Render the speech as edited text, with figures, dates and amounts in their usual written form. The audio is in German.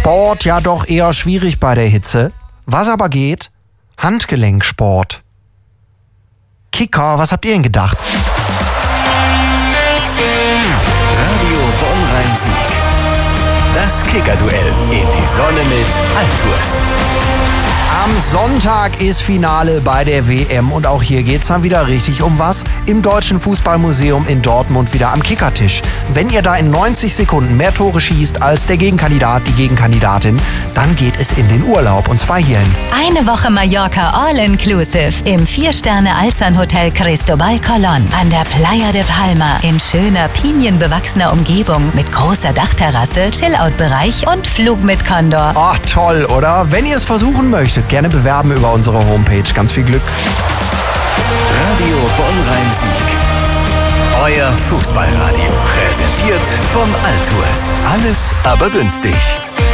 Sport ja doch eher schwierig bei der Hitze. Was aber geht? Handgelenksport. Kicker, was habt ihr denn gedacht? Radio Bonn-Rhein-Sieg. Das Kicker-Duell in die Sonne mit Altours. Am Sonntag ist Finale bei der WM und auch hier geht's dann wieder richtig um was. Im Deutschen Fußballmuseum in Dortmund wieder am Kickertisch. Wenn ihr da in 90 Sekunden mehr Tore schießt als der Gegenkandidat, die Gegenkandidatin, dann geht es in den Urlaub und zwar hierhin. Eine Woche Mallorca All-Inclusive im 4-Sterne-Alzan-Hotel Cristobal Colón an der Playa de Palma in schöner, pinienbewachsener Umgebung mit großer Dachterrasse, Chill-Out-Bereich und Flug mit Condor. Ach toll, oder? Wenn ihr es versuchen möchtet, gerne bewerben über unsere Homepage. Ganz viel Glück. Radio Bonn-Rhein-Sieg. Euer Fußballradio. Präsentiert vom Altours. Alles aber günstig.